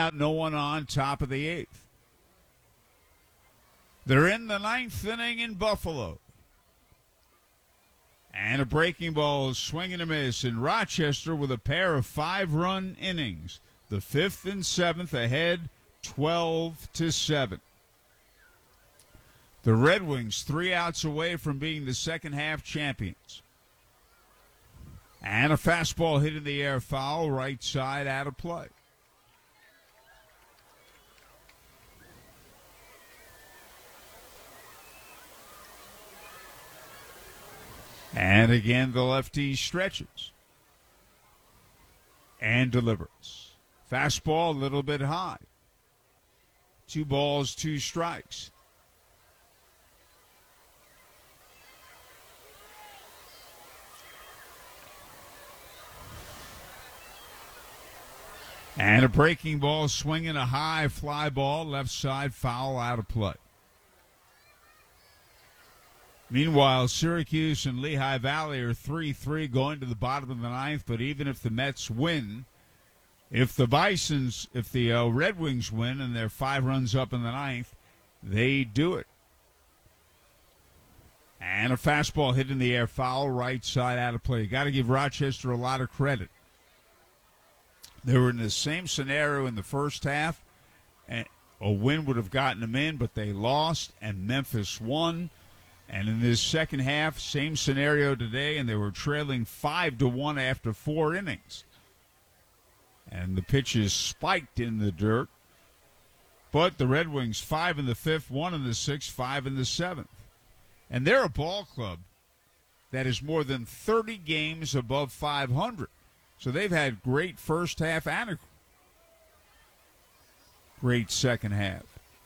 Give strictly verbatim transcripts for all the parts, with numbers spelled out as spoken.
out, no one on, top of the eighth. They're in the ninth inning in Buffalo. And a breaking ball, swing and a miss in Rochester with a pair of five-run innings. The fifth and seventh ahead, twelve to seven. The Red Wings three outs away from being the second half champions. And a fastball hit in the air, foul, right side, out of play. And again, the lefty stretches and delivers. Fastball a little bit high. Two balls, two strikes. And a breaking ball, swinging a high fly ball, left side, foul, out of play. Meanwhile, Syracuse and Lehigh Valley are three three going to the bottom of the ninth, but even if the Mets win, if the Bisons, if the uh, Red Wings win and they're five runs up in the ninth, they do it. And a fastball hit in the air, foul, right side, out of play. You got to give Rochester a lot of credit. They were in the same scenario in the first half, and a win would have gotten them in, but they lost, and Memphis won. And in this second half, same scenario today, and they were trailing five to one after four innings. And the pitches spiked in the dirt. But the Red Wings, five in the fifth, one in the sixth, five in the seventh. And they're a ball club that is more than thirty games above five hundred. So they've had great first half and a great second half.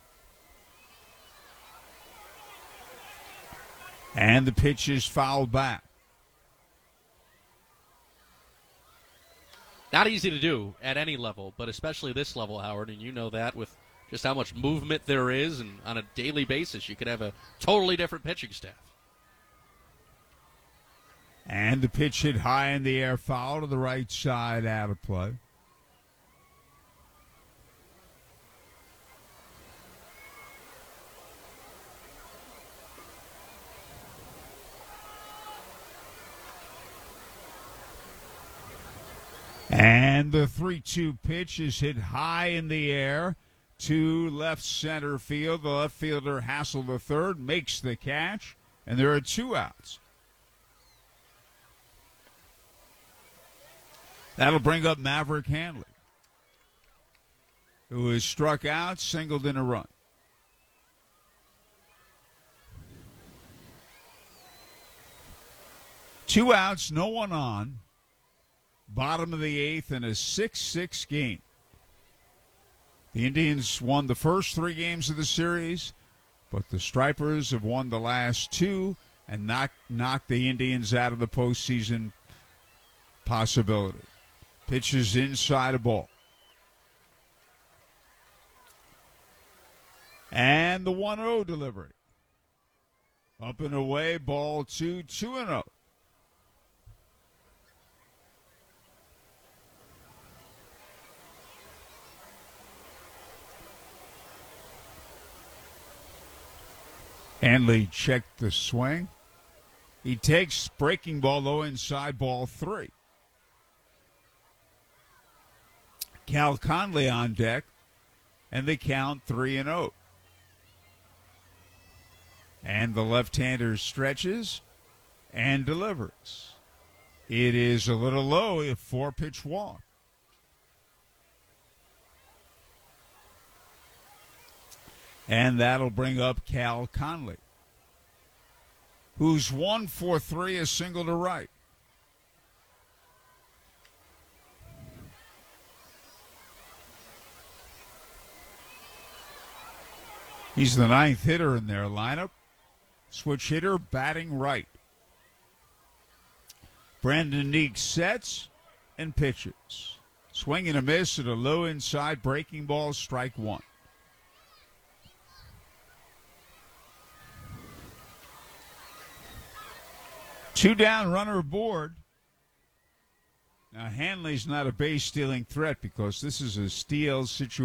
And the pitch is fouled back. Not easy to do at any level, but especially this level, Howard, and you know that with just how much movement there is, and on a daily basis you could have a totally different pitching staff. And the pitch hit high in the air, foul to the right side, out of play. And the three two pitch is hit high in the air to left center field. The left fielder, Hassel the third, makes the catch, and there are two outs. That'll bring up Maverick Hanley, who has struck out, singled in a run. Two outs, no one on. Bottom of the eighth in a six six game. The Indians won the first three games of the series, but the Stripers have won the last two and knocked, knocked the Indians out of the postseason possibility. Pitches inside a ball. And the one oh delivery. Up and away, ball two, two and oh. Hanley checked the swing. He takes breaking ball low inside, ball three. Cal Conley on deck, and they count three and oh. And the left-hander stretches and delivers. It is a little low, a four-pitch walk. And that'll bring up Cal Conley, who's one for three, a single to right. He's the ninth hitter in their lineup. Switch hitter, batting right. Brandon Neek sets and pitches. Swing and a miss at a low inside breaking ball, strike one. Two down, runner aboard. Now, Hanley's not a base-stealing threat because this is a steal situation.